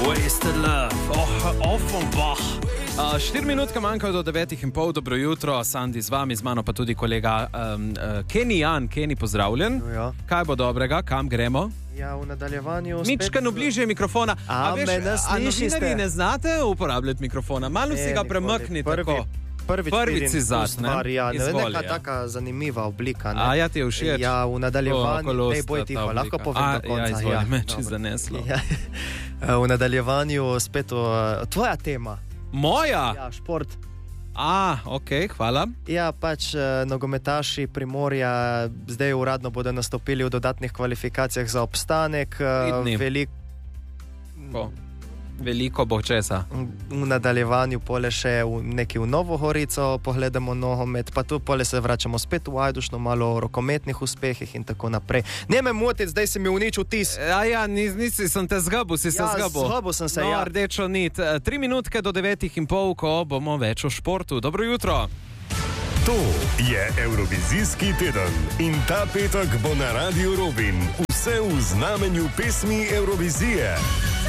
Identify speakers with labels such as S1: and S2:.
S1: Wasted love, Offenbach. 4 minutke manjkajo do 9:30, dobro jutro, Sandi z vami, z mano pa tudi kolega Kenny, pozdravljen.
S2: Ja.
S1: Kaj bo dobrega, kam gremo?
S2: Ja, v nadaljevanju...
S1: Mičkano bližje mikrofona. Novinarji ne znate uporabljati mikrofona, malo si ga premaknite. Prvič si zadnji.
S2: Ja, ne vem, neka taka zanimiva oblika. Ne?
S1: A ja, ti je všeč?
S2: Ja, v nadaljevanju... Dej, boj tiho, lahko povem do konca.
S1: Ja, izvoli, me če zaneslo.
S2: Ja. V nadaljevanju spet tvoja tema.
S1: Moja?
S2: Ja, šport.
S1: Ok, hvala.
S2: Ja, pač nogometaši Primorja zdaj uradno bodo nastopili v dodatnih kvalifikacijah za obstanek.
S1: Veliko bo česa.
S2: V nadaljevanju pole še v Novo Gorico pogledamo nogomet, pa tu pole se vračamo spet v Ajdušno, malo o rokometnih uspehih in tako naprej. Ne me motiti, zdaj si mi uničil tis.
S1: Ja, nisi sem te zgabil, si se zgabil.
S2: Ja, zgabil sem se,
S1: no,
S2: ja.
S1: Rdečo nit. 3 minutke do 9:30, ko bomo več o športu. Dobro jutro.
S3: To je Evrovizijski teden in ta petek bo na Radiu Robin vse v znamenju pesmi Evrovizije.